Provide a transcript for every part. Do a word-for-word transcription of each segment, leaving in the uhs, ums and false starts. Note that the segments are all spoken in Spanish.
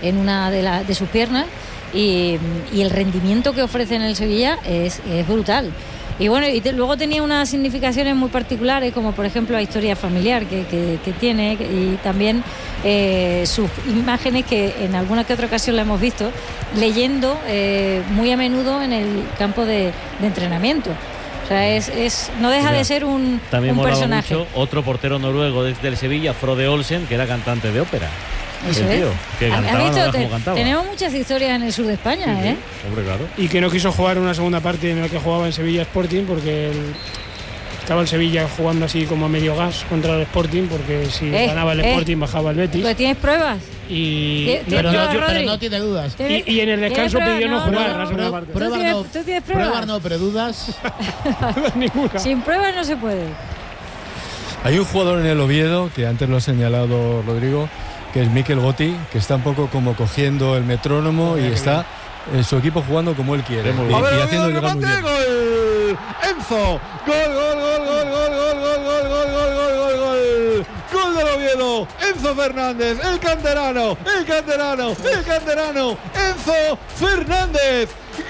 en una de, la, de sus piernas y, y el rendimiento que ofrece en el Sevilla es, es brutal. Y bueno, y te, luego tenía unas significaciones muy particulares, como por ejemplo la historia familiar que, que, que tiene, y también eh, sus imágenes que en alguna que otra ocasión la hemos visto leyendo eh, muy a menudo en el campo de, de entrenamiento. O sea, es, es no deja de ser un, también un personaje. Mucho otro portero noruego desde el Sevilla, Frode Olsen, que era cantante de ópera. Eso el tío, es. que cantaba, ¿Has visto? no Te, cantaba. Tenemos muchas historias en el sur de España, sí, ¿eh? Sí. Hombre, claro. Y que no quiso jugar una segunda parte en la que jugaba en Sevilla Sporting porque el, estaba el Sevilla jugando así como a medio gas contra el Sporting, porque si eh, ganaba el Sporting eh, bajaba el Betis. ¿Pero tienes pruebas? Y ¿Tienes pero, pruebas, no, pero no tiene dudas. Y, y en el descanso pidió no, no jugar no, la segunda parte. Pruebas no, ¿Tú tienes pruebas? Pruebas no, pero dudas. Ninguna. Sin pruebas no se puede. Hay un jugador en el Oviedo, que antes lo ha señalado Rodrigo, que es Mikel Gotti, que está un poco como cogiendo el metrónomo y está en su equipo jugando como él quiere. Y, a ver, y haciendo el remate, gol. Enzo. Gol, gol, gol, gol, gol, gol, gol, gol, gol, gol, gol, gol, gol. Gol del Oviedo. Enzo Fernández, el canterano, el canterano, el canterano. Enzo Fernández.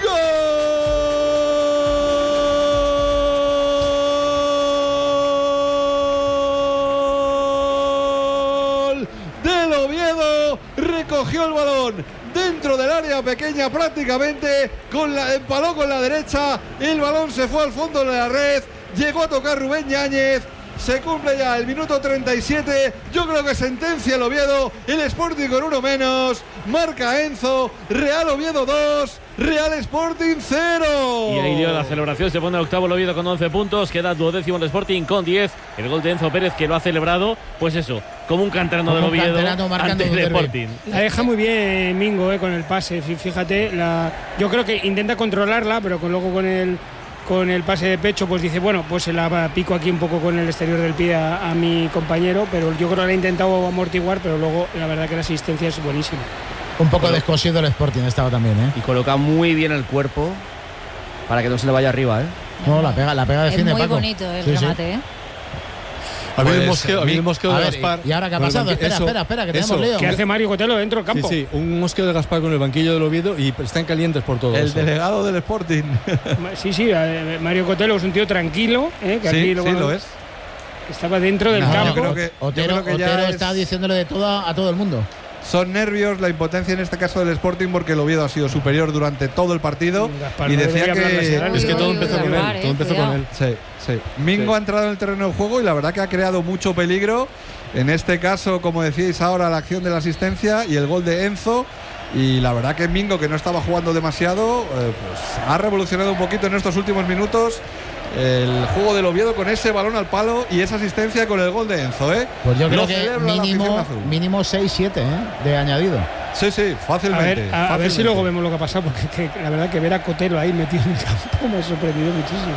Gol. Recogió el balón dentro del área pequeña prácticamente, con la, empaló con la derecha, el balón se fue al fondo de la red, llegó a tocar Rubén Yáñez, se cumple ya el minuto treinta y siete, yo creo que sentencia el Oviedo, el Sporting con uno menos, marca Enzo, Real Oviedo dos, Real Sporting cero. Y ahí dio la celebración, se pone octavo el Oviedo con once puntos, queda duodécimo el Sporting con diez, el gol de Enzo Pérez que lo ha celebrado, pues eso, como un canterano del Oviedo ante el Sporting. La deja muy bien Mingo eh, con el pase, fíjate, la, yo creo que intenta controlarla, pero con, luego con el con el pase de pecho pues dice, bueno, pues se la pico aquí un poco con el exterior del pie a, a mi compañero, pero yo creo que la ha intentado amortiguar, pero luego la verdad que la asistencia es buenísima. Un poco descosido el Sporting estaba también, ¿eh? Y coloca muy bien el cuerpo para que no se le vaya arriba, ¿eh? No, la pega, la pega de cine, Paco. Es muy Paco. bonito el sí, remate, sí. ¿eh? Ha habido Pues, un mosqueo, ha habido un mosqueo de ver, Gaspar. ¿Y ahora qué ha pasado? Espera, eso, espera, espera, que eso. tenemos lío. ¿Qué hace Mario Cotelo dentro del campo? Sí, sí, un mosqueo de Gaspar con el banquillo del Oviedo y están calientes por todo El eso. delegado del Sporting. Sí, sí, Mario Cotelo es un tío tranquilo, ¿eh? Que sí, aquí sí, luego lo es. Estaba dentro del No, campo. Yo creo que, Otero, yo creo que Otero ya está es, diciéndole de todo a, a todo el mundo. son nervios, la impotencia en este caso del Sporting, porque el Oviedo ha sido superior durante todo el partido. Gaspar, y no decía debería hablarle así, que Es que todo Uy, empezó uy, con uy, él, eh, todo empezó con él. Sí, sí. Mingo Sí. ha entrado en el terreno de juego y la verdad que ha creado mucho peligro. En este caso, como decíais ahora, la acción de la asistencia y el gol de Enzo. Y la verdad que Mingo, que no estaba jugando demasiado, eh, pues ha revolucionado un poquito en estos últimos minutos el juego del Oviedo con ese balón al palo y esa asistencia con el gol de Enzo, ¿eh? Pues yo creo Lo que celebra la afición mínimo, azul. mínimo seis siete, ¿eh? De añadido. Sí, sí, A fácilmente. ver, a, a ver si luego vemos lo que ha pasado, porque que, la verdad que ver a Cotelo ahí metido en el campo me ha sorprendido muchísimo.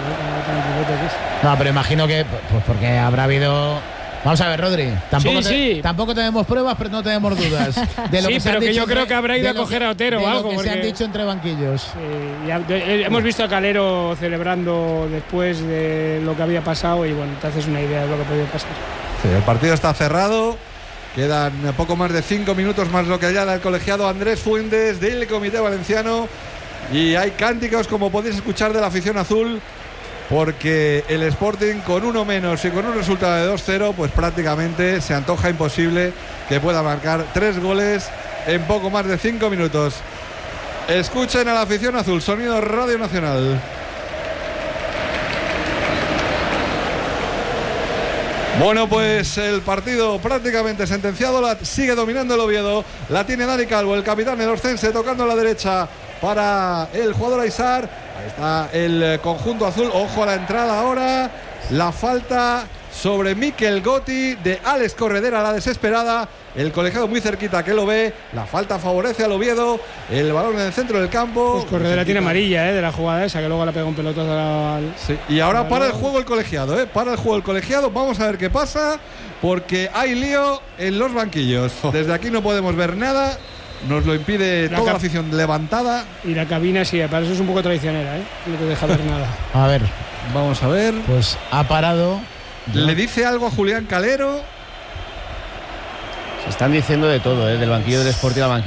¿eh? No, pero imagino que pues porque habrá habido. Vamos a ver, Rodri. Tampoco, Sí, te- sí. tampoco tenemos pruebas, pero no tenemos dudas. De lo Sí, que se han pero que dicho yo creo entre- que habrá ido de a lo coger que- a Otero de o lo algo, que se han porque- dicho entre banquillos. Eh, ya, de- eh, hemos visto a Calero celebrando después de lo que había pasado y bueno, te haces una idea de lo que podía pasar. Sí, el partido está cerrado. Quedan poco más de cinco minutos más lo que haya el colegiado Andrés Fuentes del Comité Valenciano. Y hay cánticos, como podéis escuchar, de la afición azul, porque el Sporting con uno menos y con un resultado de dos cero, pues prácticamente se antoja imposible que pueda marcar tres goles en poco más de cinco minutos. Escuchen a la afición azul, sonido Radio Nacional. Bueno, pues el partido prácticamente sentenciado, la sigue dominando el Oviedo, la tiene Dani Calvo, el capitán del Orcense, tocando a la derecha para el jugador Aysar. Ahí está el conjunto azul, ojo a la entrada ahora, la falta sobre Mikel Gotti de Alex Corredera, la desesperada, el colegiado muy cerquita que lo ve, la falta favorece al Oviedo, el balón en el centro del campo. Pues Corredera tiene amarilla, ¿eh? De la jugada esa, que luego le pega un pelotazo al... Sí. Y ahora para el juego el colegiado, ¿eh? Para el juego el colegiado, vamos a ver qué pasa, porque hay lío en los banquillos. Desde aquí no podemos ver nada, nos lo impide La toda cap- la afición levantada. Y la cabina sí, para eso es un poco traicionera, ¿eh? No te deja ver nada. A ver, Vamos a ver. pues ha parado. Le dice algo a Julián Calero. Se están diciendo de todo, ¿eh? Del banquillo del Sporting al banquillo